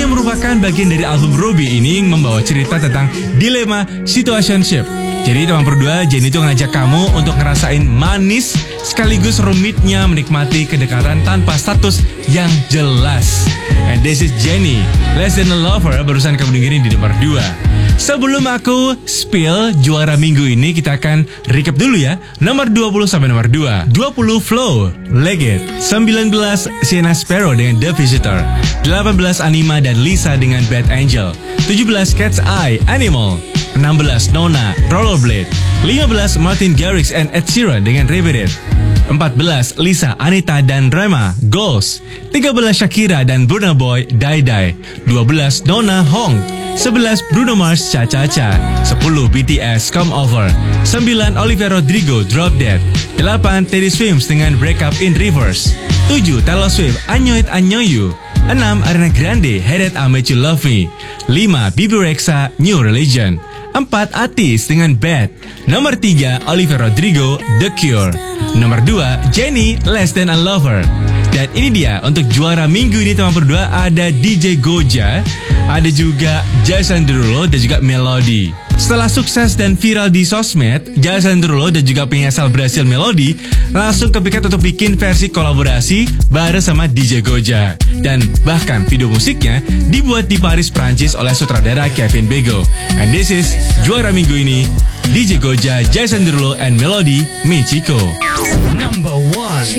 yang merupakan bagian dari album Ruby ini membawa cerita tentang dilema situationship. Jadi teman berdua, Jennie itu ngajak kamu untuk ngerasain manis sekaligus rumitnya menikmati kedekatan tanpa status yang jelas. And this is Jennie, Less Than a Lover, barusan kamu dengerin di nomor 2. Sebelum aku spill juara minggu ini, kita akan recap dulu ya. Nomor 20 sampai nomor 2. 20 Flow, Legit. 19 Sienna Sparrow dengan The Visitor. 18 Anima dan Lisa dengan Bad Angel. 17 Cat's Eye, Animal. 16 Nona, Rollerblade. 15 Martin Garrix and Ed Sheeran dengan Reverie. 14 Lisa, Anita dan Rema, Ghost. 13 Shakira dan Burna Boy, Die Die. 12 Nona, Hong. 11 Bruno Mars, Cha Cha Cha. 10 BTS, Come Over. 9 Olivia Rodrigo, Drop Dead. 8 Teddy Swims dengan Break Up in Reverse. 7 Taylor Swift, I Know It, I Know You. 6 Ariana Grande, Hate It, I Made You Love Me. 5 Bibi Rexha, New Religion. 4 Atis dengan Bad. Nomor 3 Olivia Rodrigo, The Cure. Nomor 2 Jennie, Less Than a Lover. Dan ini dia untuk juara minggu ini teman berdua, ada DJ Goja, ada juga Jason Derulo dan juga Melody. Setelah sukses dan viral di sosmed, Jason Derulo dan juga penyanyi asal Brasil Melody langsung kepikiran untuk bikin versi kolaborasi bareng sama DJ Goja. Dan bahkan video musiknya dibuat di Paris, Prancis oleh sutradara Kevin Bego. And this is juara minggu ini, DJ Goja, Jason Derulo and Melody, Michiko. Number 1.